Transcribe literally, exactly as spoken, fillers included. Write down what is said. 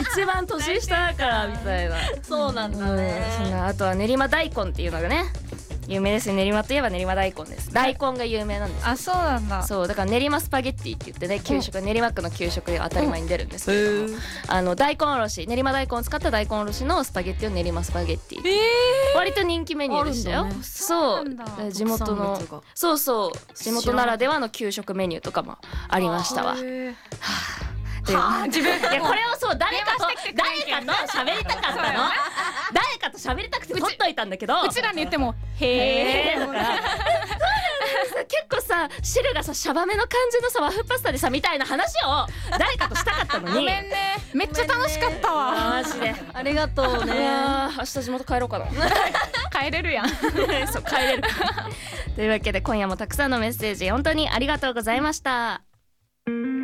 一番年下だからみたいな。 そうなんだね。 そんなあとは練馬大根っていうのがね有名ですね。練馬といえば練馬大根です。大根が有名なんです。 あ、そうなんだ。 そうだから練馬スパゲッティって言ってね、給食、練馬区の給食で当たり前に出るんですけれども、あの大根おろし、練馬大根を使った大根おろしのスパゲッティを練馬スパゲッティ、えー、割と人気メニューでしたよ、ね、そう地元のそうそう地元ならではの給食メニューとかもありましたわ。はあ、自分いやこれをそう誰かと誰かと喋りたかったの誰かと喋りたくて撮っといたんだけど、 うちらに言ってもへーだから結構さ汁がさシャバめの感じのさ和風パスタでさみたいな話を誰かとしたかったのにごめんね、めっちゃ楽しかったわ、 マジでありがとうね。 明日地元帰ろうかな帰れるやんそう帰れるというわけで今夜もたくさんのメッセージ本当にありがとうございました。